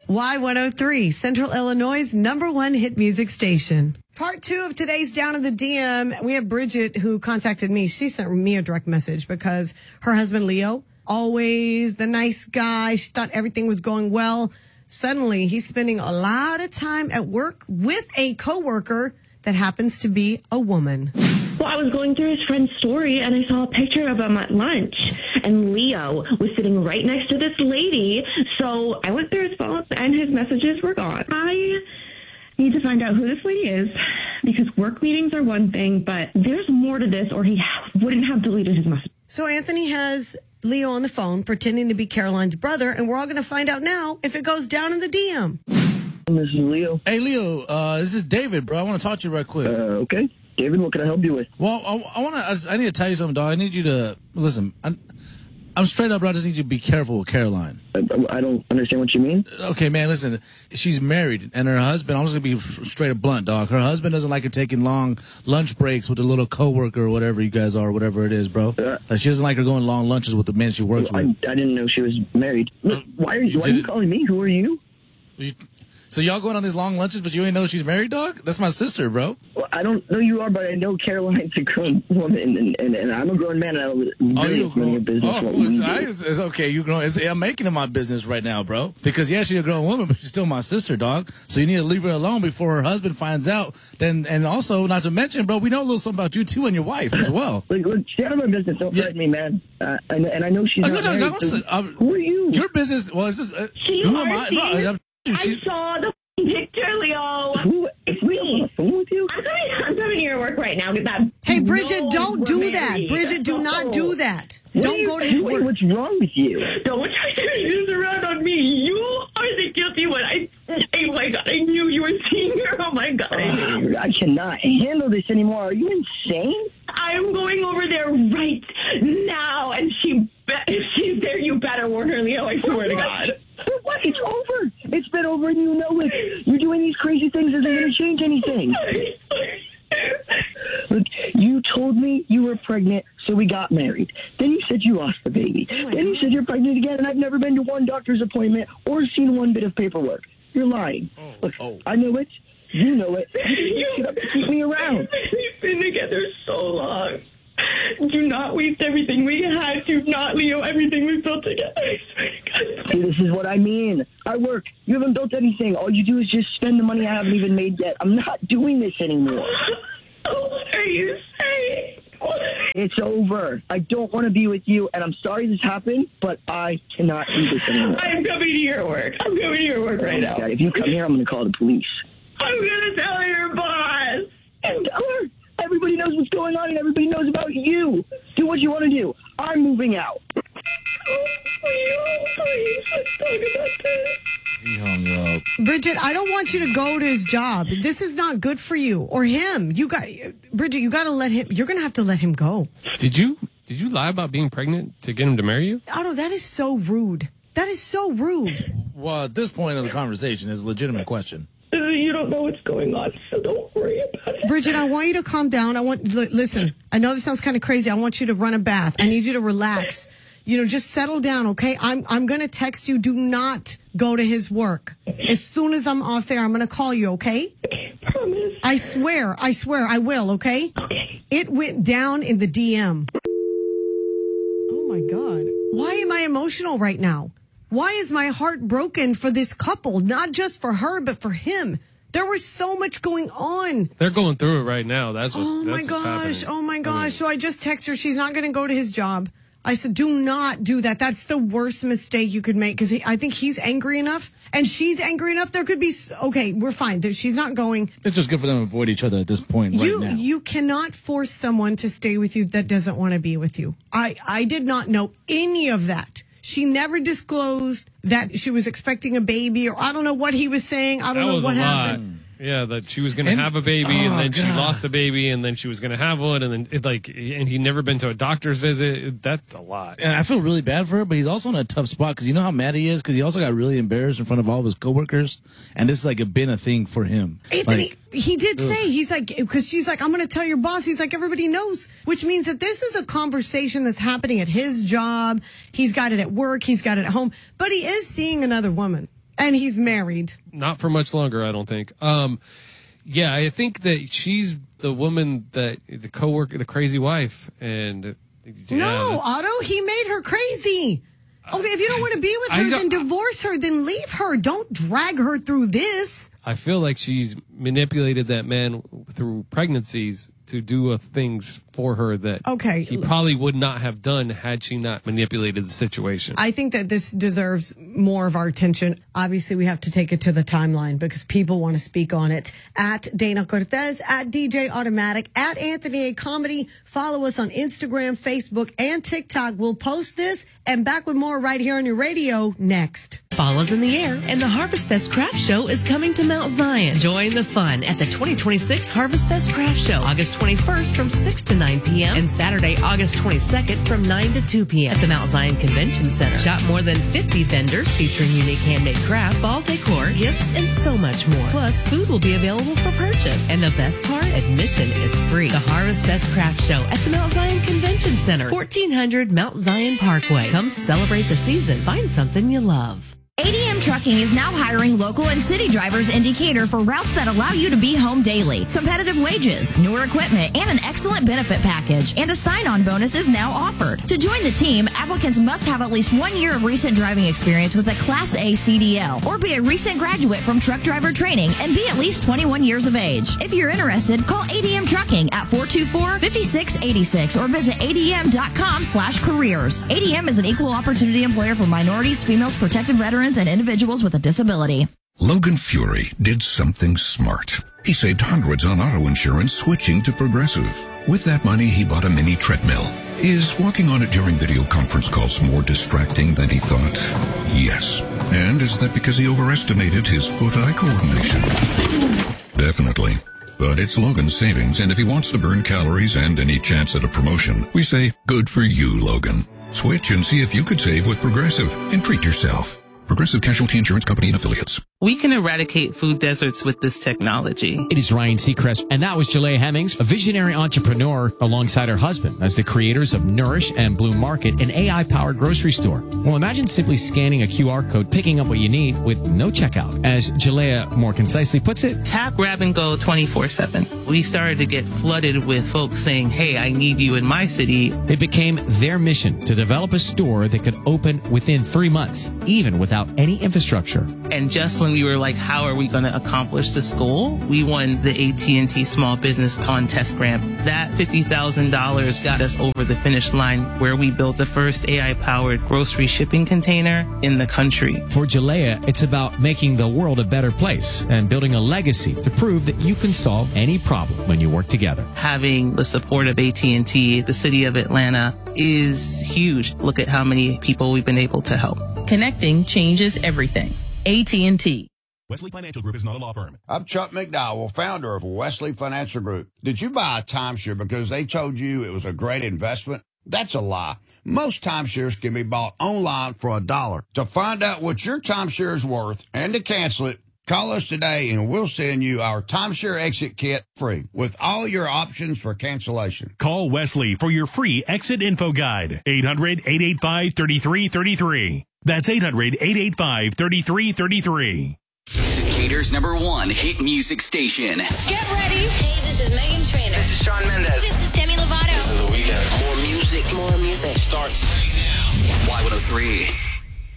Y103, Central Illinois' #1 hit music station. Part 2 of today's Down in the DM. We have Bridget who contacted me. She sent me a direct message because her husband, Leo, always the nice guy. She thought everything was going well. Suddenly, he's spending a lot of time at work with a coworker that happens to be a woman. Well, I was going through his friend's story and I saw a picture of him at lunch, and Leo was sitting right next to this lady. So I went through his phone and his messages were gone. I need to find out who this lady is, because work meetings are one thing, but there's more to this or he wouldn't have deleted his message. So Anthony has Leo on the phone pretending to be Caroline's brother, and we're all going to find out now if it goes down in the DM. This is Leo. Hey, Leo, this is David, bro. I want to talk to you right quick. Okay. David, what can I help you with? Well, I need to tell you something, dog. I need you to, listen, I'm straight up, bro. I just need you to be careful with Caroline. I don't understand what you mean. Okay, man, listen. She's married, and her husband, I'm just going to be straight up blunt, dog. Her husband doesn't like her taking long lunch breaks with a little coworker or whatever you guys are, whatever it is, bro. She doesn't like her going long lunches with the men she works with. I didn't know she was married. Look, why are you calling me? Who are you? So y'all going on these long lunches, but you ain't know she's married, dog? That's my sister, bro. Well, I don't know you are, but I know Caroline's a grown woman, and I'm a grown man, and I was really running a business. It's okay. You grown. I'm making it my business right now, bro. Because, yeah, she's a grown woman, but she's still my sister, dog. So you need to leave her alone before her husband finds out. And also, not to mention, bro, we know a little something about you, too, and your wife as well. Look, stay out of my business. Don't threaten me, man. And I know she's not married, who are you? Your business, well, it's just... who am I? No, I saw the picture, Leo. It's me on the phone with you? I'm coming to your work right now. Hey, Bridget, don't do that. Bridget, do not do that. Don't go to his work. What's wrong with you? Don't try to turn this around on me. You are the guilty one. Oh my God, I knew you were seeing her. Oh my God. I cannot handle this anymore. Are you insane? I'm going over there right now, and if she's there, you better warn her, Leo. I swear to God. What? It's over. It's been over, and you know it. You're doing these crazy things isn't going to change anything. Look, you told me you were pregnant, so we got married. Then you said you lost the baby. Then you said you're pregnant again, and I've never been to one doctor's appointment or seen one bit of paperwork. You're lying. Look, I know it. You know it. You have to keep me around. We've been together so long. Do not waste everything we had. Do not, Leo, everything we built together. I swear to God. See, this is what I mean. I work. You haven't built anything. All you do is just spend the money I haven't even made yet. I'm not doing this anymore. What are you saying? It's over. I don't want to be with you, and I'm sorry this happened, but I cannot do this anymore. I'm coming to your work. I'm coming to your work right now. God, if you come here, I'm going to call the police. I'm going to tell your boss. And tell her. Everybody knows what's going on, and everybody knows about you. Do what you want to do. I'm moving out. Please, let's talk about this. He hung up. Bridget, I don't want you to go to his job. This is not good for you or him. Bridget, you got to let him. You're going to have to let him go. Did you lie about being pregnant to get him to marry you? Otto, that is so rude. That is so rude. Well, at this point of the conversation, it's a legitimate question. You don't know what's going on, so don't worry about it. Bridget, I want you to calm down. Listen, I know this sounds kind of crazy. I want you to run a bath. I need you to relax. Just settle down, okay? I'm going to text you. Do not go to his work. As soon as I'm off there, I'm going to call you, okay? Promise. I swear, I will, okay? Okay. It went down in the DM. Oh, my God. Why am I emotional right now? Why is my heart broken for this couple? Not just for her, but for him. There was so much going on. They're going through it right now. That's what's Oh my gosh. So I just texted her. She's not going to go to his job. I said, do not do that. That's the worst mistake you could make, because I think he's angry enough and she's angry enough. There could be, okay, we're fine. She's not going. It's just good for them to avoid each other at this point right now. You cannot force someone to stay with you that doesn't want to be with you. I did not know any of that. She never disclosed that she was expecting a baby, or I don't know what he was saying. I don't know what happened. Yeah, that she was going to have a baby, and then she lost the baby, and then she was going to have one, and then and he'd never been to a doctor's visit. That's a lot. And I feel really bad for her, but he's also in a tough spot because you know how mad he is, because he also got really embarrassed in front of all of his coworkers, and this has been a thing for him. Anthony, he did say, he's like, because she's like, I'm going to tell your boss. He's like, everybody knows, which means that this is a conversation that's happening at his job. He's got it at work. He's got it at home, but he is seeing another woman. And he's married. Not for much longer, I don't think. Yeah, I think that she's the woman that the coworker, the crazy wife, and no, Otto, he made her crazy. Okay, if you don't want to be with her, then divorce her, then leave her. Don't drag her through this. I feel like she's manipulated that man through pregnancies to do things for her that he probably would not have done had she not manipulated the situation. I think that this deserves more of our attention. Obviously, we have to take it to the timeline because people want to speak on it. At Dana Cortez, at DJ Automatic, at Anthony A. Comedy. Follow us on Instagram, Facebook, and TikTok. We'll post this and back with more right here on your radio next. Fall is in the air, and the Harvest Fest Craft Show is coming to Mount Zion. Join the fun at the 2026 Harvest Fest Craft Show, August 21st from 6 to 9 p.m. and Saturday, August 22nd from 9 to 2 p.m. at the Mount Zion Convention Center. Shop more than 50 vendors featuring unique handmade crafts, fall decor, gifts, and so much more. Plus, food will be available for purchase. And the best part, admission is free. The Harvest Fest Craft Show at the Mount Zion Convention Center, 1400 Mount Zion Parkway. Come celebrate the season. Find something you love. ADM Trucking is now hiring local and city drivers in Decatur for routes that allow you to be home daily. Competitive wages, newer equipment, and an excellent benefit package. And a sign-on bonus is now offered. To join the team, applicants must have at least 1 year of recent driving experience with a Class A CDL or be a recent graduate from truck driver training and be at least 21 years of age. If you're interested, call ADM Trucking at 424-5686 or visit adm.com/careers. ADM is an equal opportunity employer for minorities, females, protected veterans, and individuals with a disability. Logan Fury did something smart. He saved hundreds on auto insurance switching to Progressive. With that money, he bought a mini treadmill. Is walking on it during video conference calls more distracting than he thought? Yes. And is that because he overestimated his foot-eye coordination? Definitely. But it's Logan's savings, and if he wants to burn calories and any chance at a promotion, we say, good for you, Logan. Switch and see if you could save with Progressive and treat yourself. Progressive Casualty Insurance Company and Affiliates. We can eradicate food deserts with this technology. It is Ryan Seacrest, and that was Jalea Hemmings, a visionary entrepreneur alongside her husband as the creators of Nourish and Bloom Market, an AI-powered grocery store. Well, imagine simply scanning a QR code, picking up what you need with no checkout. As Jalea more concisely puts it, tap, grab, and go 24/7. We started to get flooded with folks saying, hey, I need you in my city. It became their mission to develop a store that could open within 3 months, even without any infrastructure. And just when we were like, how are we going to accomplish this goal? We won the AT&T Small Business Contest Grant. That $50,000 got us over the finish line where we built the first AI-powered grocery shipping container in the country. For Jalea, it's about making the world a better place and building a legacy to prove that you can solve any problem when you work together. Having the support of AT&T, the city of Atlanta, is huge. Look at how many people we've been able to help. Connecting changes everything. AT&T. Wesley Financial Group is not a law firm. I'm Chuck McDowell, founder of Wesley Financial Group. Did you buy a timeshare because they told you it was a great investment? That's a lie. Most timeshares can be bought online for $1. To find out what your timeshare is worth and to cancel it, call us today and we'll send you our timeshare exit kit free with all your options for cancellation. Call Wesley for your free exit info guide. 800-885-3333. That's 800-885-3333. Decatur's #1 hit music station. Get ready. Hey, this is Meghan Trainor. This is Shawn Mendes. This is Demi Lovato. This is The Weeknd. More music. More music. Starts right now. Y103.